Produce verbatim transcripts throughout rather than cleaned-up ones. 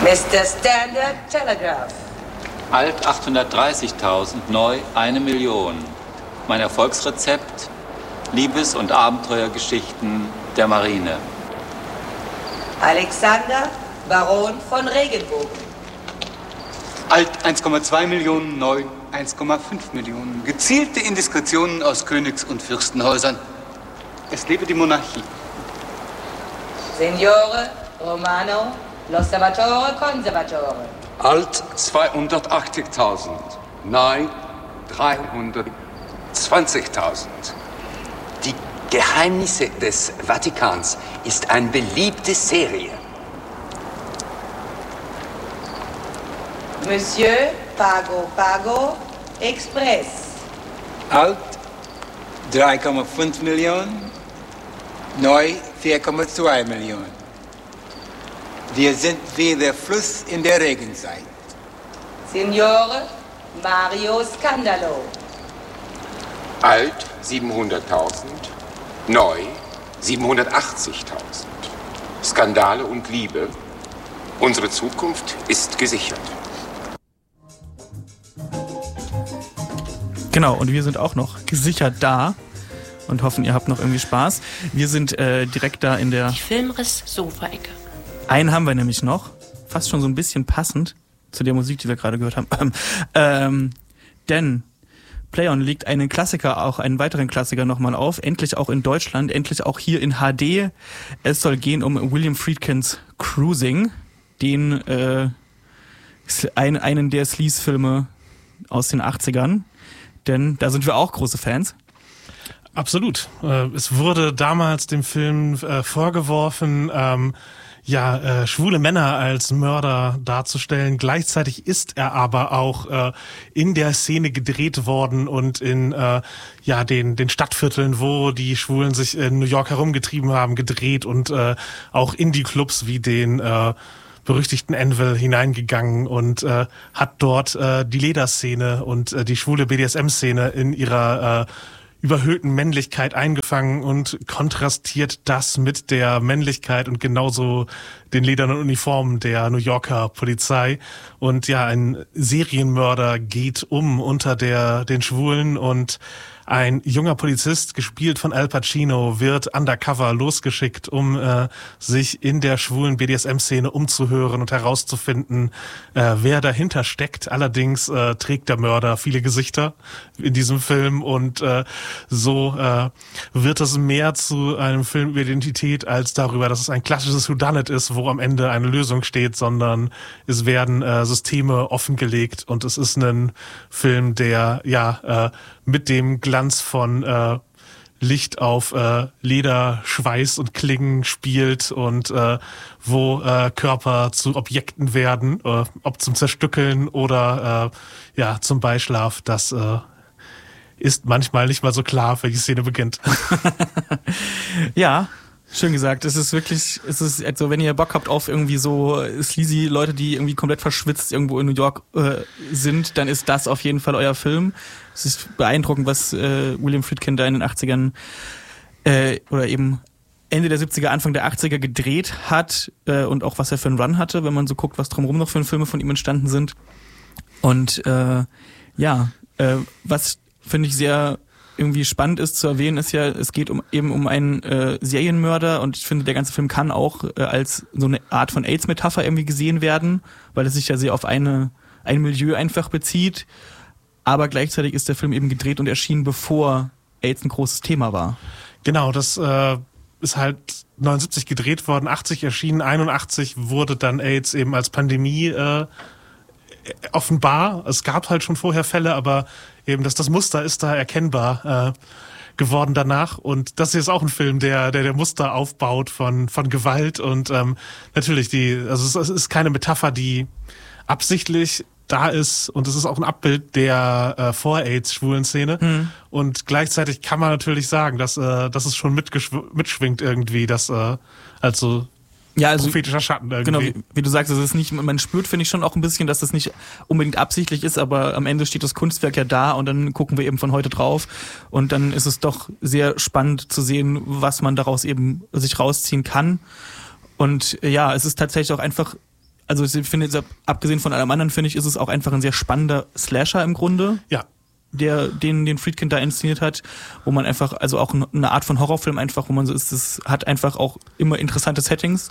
Mister Standard Telegraph. Alt achthundertdreißigtausend, neu eine Million. Mein Erfolgsrezept: Liebes- und Abenteuergeschichten der Marine. Alexander, Baron von Regenbogen. Alt eins Komma zwei Millionen, neu eins Komma fünf Millionen. Gezielte Indiskretionen aus Königs- und Fürstenhäusern. Es lebe die Monarchie. Signore, Romano, l'Osservatore Conservatore. Alt zweihundertachtzigtausend, neu dreihundertzwanzigtausend. Die Geheimnisse des Vatikans ist eine beliebte Serie. Monsieur, Pago Pago, Express. Alt drei Komma fünf Millionen, neu vier Komma zwei Millionen. Wir sind wie der Fluss in der Regenzeit. Signore, Mario Scandalo. Alt siebenhunderttausend, neu siebenhundertachtzigtausend. Skandale und Liebe. Unsere Zukunft ist gesichert. Genau, und wir sind auch noch gesichert da und hoffen, ihr habt noch irgendwie Spaß. Wir sind äh, direkt da in der... Die Filmriss-Sofa-Ecke. Einen haben wir nämlich noch, fast schon so ein bisschen passend zu der Musik, die wir gerade gehört haben. ähm, denn Play-On legt einen Klassiker, auch einen weiteren Klassiker nochmal auf, endlich auch in Deutschland, endlich auch hier in H D. Es soll gehen um William Friedkins Cruising, den äh, ein, einen der Sleaze-Filme aus den achtzigern. Denn da sind wir auch große Fans. Absolut. Es wurde damals dem Film äh, vorgeworfen, ähm, ja, äh, schwule Männer als Mörder darzustellen. Gleichzeitig ist er aber auch äh, in der Szene gedreht worden und in äh, ja den den Stadtvierteln, wo die Schwulen sich in New York herumgetrieben haben, gedreht und äh, auch in die Clubs wie den äh, berüchtigten Anvil hineingegangen und äh, hat dort äh, die Lederszene und äh, die schwule B D S M-Szene in ihrer äh, überhöhten Männlichkeit eingefangen und kontrastiert das mit der Männlichkeit und genauso den ledernen Uniformen der New Yorker Polizei. Und ja, ein Serienmörder geht um unter der den Schwulen und ein junger Polizist, gespielt von Al Pacino, wird undercover losgeschickt, um äh, sich in der schwulen B D S M-Szene umzuhören und herauszufinden, äh, wer dahinter steckt. Allerdings äh, trägt der Mörder viele Gesichter in diesem Film und äh, so äh, wird es mehr zu einem Film über Identität als darüber, dass es ein klassisches Whodunit ist, wo am Ende eine Lösung steht, sondern es werden äh, Systeme offengelegt und es ist ein Film, der ja äh, mit dem Glanz von äh, Licht auf äh, Leder, Schweiß und Klingen spielt und äh, wo äh, Körper zu Objekten werden, äh, ob zum Zerstückeln oder äh, ja zum Beischlaf. Das äh, ist manchmal nicht mal so klar, welche Szene beginnt. Ja, schön gesagt. Es ist wirklich, es ist also, wenn ihr Bock habt auf irgendwie so sleazy Leute, die irgendwie komplett verschwitzt irgendwo in New York äh, sind, dann ist das auf jeden Fall euer Film. Es ist beeindruckend, was äh, William Friedkin da in den achtzigern äh, oder eben Ende der siebziger, Anfang der achtziger gedreht hat äh, und auch was er für einen Run hatte, wenn man so guckt, was drumherum noch für Filme von ihm entstanden sind. Und äh, ja, äh, was finde ich sehr irgendwie spannend ist zu erwähnen, ist ja, es geht um eben um einen äh, Serienmörder und ich finde, der ganze Film kann auch äh, als so eine Art von AIDS-Metapher irgendwie gesehen werden, weil es sich ja sehr auf eine ein Milieu einfach bezieht, aber gleichzeitig ist der Film eben gedreht und erschienen, bevor AIDS ein großes Thema war. Genau, das äh, ist halt neunundsiebzig gedreht worden, achtzig erschienen, einundachtzig wurde dann AIDS eben als Pandemie äh, offenbar. Es gab halt schon vorher Fälle, aber eben das, das Muster ist da erkennbar äh, geworden danach. Und das hier ist auch ein Film, der der, der Muster aufbaut von von Gewalt. Und ähm, natürlich, die, also es, es ist keine Metapher, die absichtlich da ist. Und es ist auch ein Abbild der äh, Vor-AIDS-Schwulen-Szene. Mhm. Und gleichzeitig kann man natürlich sagen, dass, äh, dass es schon mitschwingt irgendwie, dass äh, also ja, also prophetischer Schatten irgendwie. Genau, wie, wie du sagst, es ist nicht, man spürt, finde ich, schon auch ein bisschen, dass das nicht unbedingt absichtlich ist, aber am Ende steht das Kunstwerk ja da und dann gucken wir eben von heute drauf und dann ist es doch sehr spannend zu sehen, was man daraus eben sich rausziehen kann. Und ja, es ist tatsächlich auch einfach also ich finde jetzt, abgesehen von allem anderen, finde ich, ist es auch einfach ein sehr spannender Slasher im Grunde. Ja. Der, den, den Friedkin da inszeniert hat, wo man einfach, also auch eine Art von Horrorfilm einfach, wo man so ist, es hat einfach auch immer interessante Settings.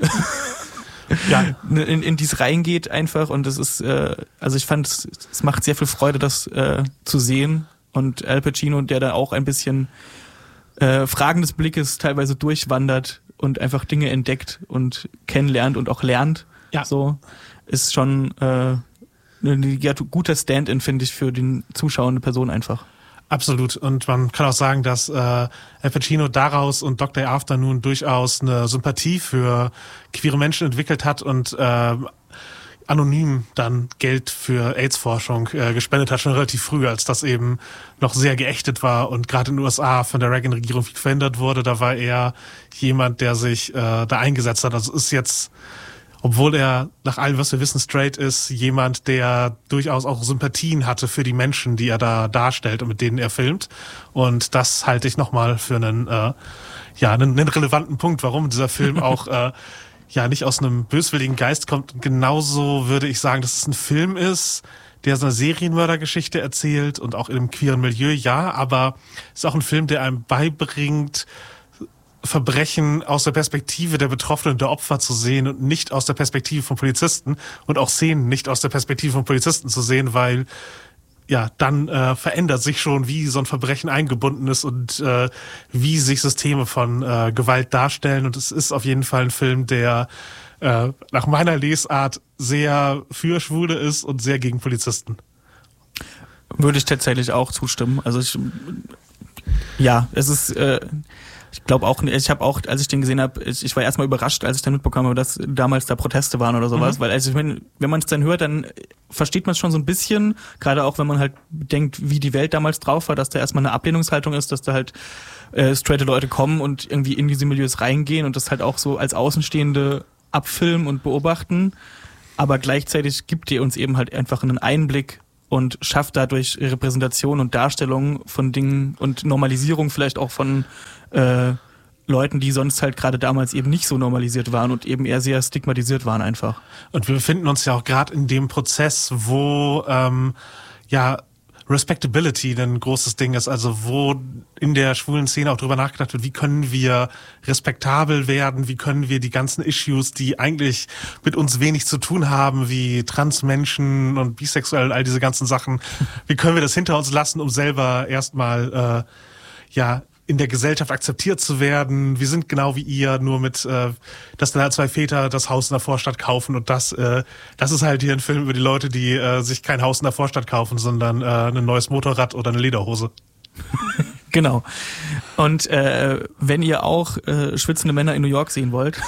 Ja. in, in die es reingeht einfach und es ist, äh, also ich fand, es, es macht sehr viel Freude, das äh, zu sehen und Al Pacino, der da auch ein bisschen äh, Fragen des Blickes teilweise durchwandert und einfach Dinge entdeckt und kennenlernt und auch lernt, ja. so, ist schon äh, ein ja, guter Stand-in, finde ich, für den Zuschauer eine Person einfach. Absolut. Und man kann auch sagen, dass äh, Al Pacino daraus und Dog Day Afternoon durchaus eine Sympathie für queere Menschen entwickelt hat und äh, anonym dann Geld für AIDS-Forschung äh, gespendet hat, schon relativ früh, als das eben noch sehr geächtet war und gerade in den U S A von der Reagan-Regierung viel verhindert wurde. Da war er jemand, der sich äh, da eingesetzt hat. Also ist jetzt, obwohl er nach allem, was wir wissen, straight ist, jemand, der durchaus auch Sympathien hatte für die Menschen, die er da darstellt und mit denen er filmt. Und das halte ich nochmal für einen, äh, ja, einen, einen relevanten Punkt, warum dieser Film auch äh, ja nicht aus einem böswilligen Geist kommt. Und genauso würde ich sagen, dass es ein Film ist, der so eine Serienmördergeschichte erzählt und auch in einem queeren Milieu, ja, aber es ist auch ein Film, der einem beibringt, Verbrechen aus der Perspektive der Betroffenen, der Opfer zu sehen und nicht aus der Perspektive von Polizisten und auch Szenen nicht aus der Perspektive von Polizisten zu sehen, weil ja dann äh, verändert sich schon, wie so ein Verbrechen eingebunden ist und äh, wie sich Systeme von äh, Gewalt darstellen. Und es ist auf jeden Fall ein Film, der äh, nach meiner Lesart sehr für Schwule ist und sehr gegen Polizisten. Würde ich tatsächlich auch zustimmen. Also ich, ja, es ist äh, ich glaube auch, ich habe auch, als ich den gesehen habe, ich, ich war erstmal überrascht, als ich dann mitbekommen habe, dass damals da Proteste waren oder sowas, mhm. weil also ich meine, wenn man es dann hört, dann versteht man es schon so ein bisschen, gerade auch wenn man halt bedenkt, wie die Welt damals drauf war, dass da erstmal eine Ablehnungshaltung ist, dass da halt äh, straighte Leute kommen und irgendwie in diese Milieus reingehen und das halt auch so als Außenstehende abfilmen und beobachten, aber gleichzeitig gibt ihr uns eben halt einfach einen Einblick und schafft dadurch Repräsentation und Darstellung von Dingen und Normalisierung vielleicht auch von äh, Leuten, die sonst halt gerade damals eben nicht so normalisiert waren und eben eher sehr stigmatisiert waren einfach. Und wir befinden uns ja auch gerade in dem Prozess, wo ähm, ja Respectability ein großes Ding ist, also wo in der schwulen Szene auch drüber nachgedacht wird, wie können wir respektabel werden, wie können wir die ganzen Issues, die eigentlich mit uns wenig zu tun haben, wie Transmenschen und bisexuell, all diese ganzen Sachen, wie können wir das hinter uns lassen, um selber erstmal äh, ja in der Gesellschaft akzeptiert zu werden. Wir sind genau wie ihr, nur mit, äh, dass dann halt zwei Väter das Haus in der Vorstadt kaufen und das, äh, das ist halt hier ein Film über die Leute, die äh, sich kein Haus in der Vorstadt kaufen, sondern äh, ein neues Motorrad oder eine Lederhose. Genau. Und äh, wenn ihr auch äh, schwitzende Männer in New York sehen wollt,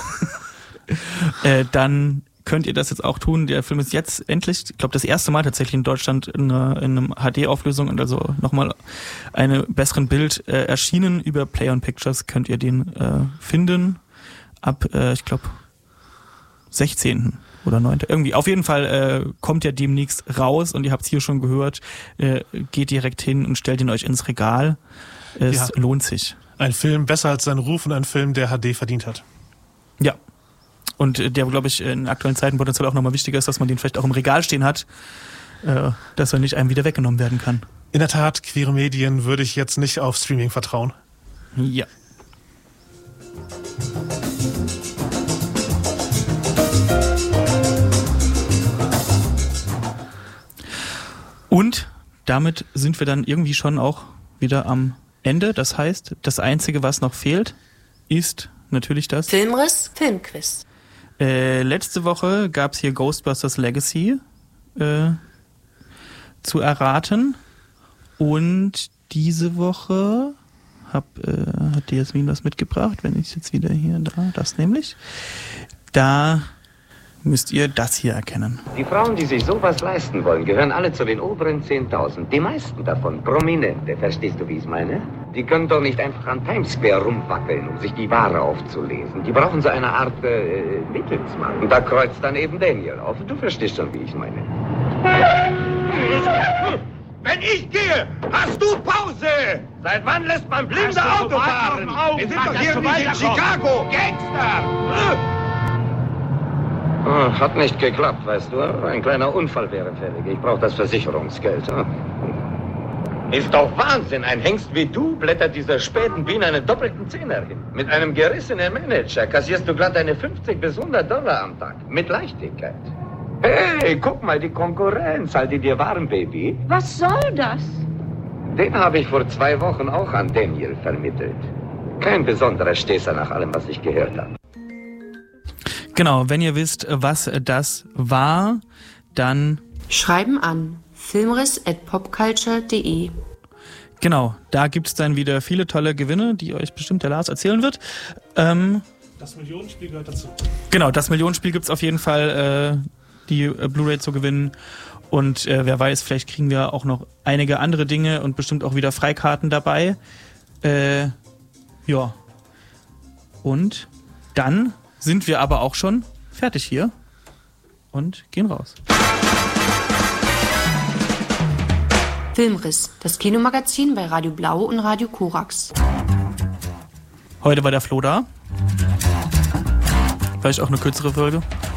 äh, dann könnt ihr das jetzt auch tun. Der Film ist jetzt endlich, ich glaube, das erste Mal tatsächlich in Deutschland in einer, in einer H D-Auflösung und also nochmal einem besseren Bild äh, erschienen. Über Play on Pictures könnt ihr den äh, finden. Ab, äh, ich glaube, sechzehnten oder neunten Irgendwie. Auf jeden Fall äh, kommt er demnächst raus und ihr habt es hier schon gehört. Äh, geht direkt hin und stellt ihn euch ins Regal. Es ja. lohnt sich. Ein Film besser als sein Ruf und ein Film, der H D verdient hat. Ja. Und der, glaube ich, in aktuellen Zeiten potenziell auch nochmal wichtiger ist, dass man den vielleicht auch im Regal stehen hat, äh, dass er nicht einem wieder weggenommen werden kann. In der Tat, queere Medien würde ich jetzt nicht auf Streaming vertrauen. Ja. Und damit sind wir dann irgendwie schon auch wieder am Ende. Das heißt, das Einzige, was noch fehlt, ist natürlich das Filmriss, Filmquiz. Äh, letzte Woche gab es hier Ghostbusters Legacy äh, zu erraten und diese Woche hab, äh, hat die Jasmin was mitgebracht, wenn ich jetzt wieder hier, da, das nämlich, da müsst ihr das hier erkennen. Die Frauen, die sich sowas leisten wollen, gehören alle zu den oberen zehntausend. Die meisten davon Prominente, verstehst du, wie ich es meine? Die können doch nicht einfach an Times Square rumwackeln, um sich die Ware aufzulesen. Die brauchen so eine Art äh, Mittelsmann. Und da kreuzt dann eben Daniel auf. Du verstehst schon, wie ich meine. Wenn ich gehe, hast du Pause! Seit wann lässt man blinde Auto fahren? Wir sind doch hier nicht in Chicago! Gangster! Oh, hat nicht geklappt, weißt du. Ein kleiner Unfall wäre fällig. Ich brauche das Versicherungsgeld. Hm? Ist doch Wahnsinn. Ein Hengst wie du blättert dieser späten Biene einen doppelten Zehner hin. Mit einem gerissenen Manager kassierst du glatt eine fünfzig bis hundert Dollar am Tag. Mit Leichtigkeit. Hey, guck mal, die Konkurrenz. Halt die dir warm, Baby. Was soll das? Den habe ich vor zwei Wochen auch an Daniel vermittelt. Kein besonderer Sтэßer nach allem, was ich gehört habe. Genau, wenn ihr wisst, was das war, dann schreiben an filmriss at popculture punkt de. Genau, da gibt's dann wieder viele tolle Gewinne, die euch bestimmt der Lars erzählen wird. Ähm, das Millionenspiel gehört dazu. Genau, das Millionenspiel gibt's auf jeden Fall, äh, die äh, Blu-ray zu gewinnen. Und äh, wer weiß, vielleicht kriegen wir auch noch einige andere Dinge und bestimmt auch wieder Freikarten dabei. Äh, ja. Und dann sind wir aber auch schon fertig hier und gehen raus. Filmriss, das Kinomagazin bei Radio Blau und Radio Korax. Heute war der Flo da. Vielleicht auch eine kürzere Folge.